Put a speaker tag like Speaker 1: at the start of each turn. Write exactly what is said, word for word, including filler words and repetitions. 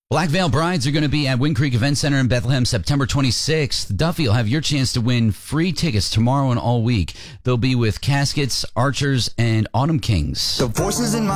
Speaker 1: Black Veil Brides are going to be at Wind Creek Event Center in Bethlehem September twenty-sixth. Duffy will have your chance to win free tickets tomorrow and all week. They'll be with Caskets, Archers, and Autumn Kings.
Speaker 2: The voices in my